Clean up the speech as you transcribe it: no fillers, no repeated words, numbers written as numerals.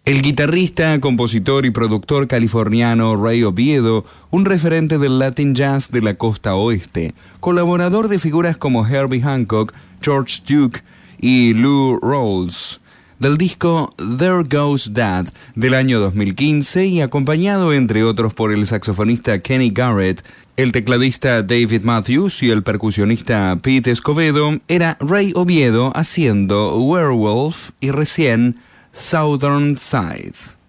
El guitarrista, compositor y productor californiano Ray Oviedo, un referente del Latin Jazz de la costa oeste, colaborador de figuras como Herbie Hancock, George Duke y Lou Rawls, del disco There Goes Dad del año 2015 y acompañado entre otros por el saxofonista Kenny Garrett, el tecladista David Matthews y el percusionista Pete Escovedo, era Ray Oviedo haciendo Werewolf y recién Southern Side.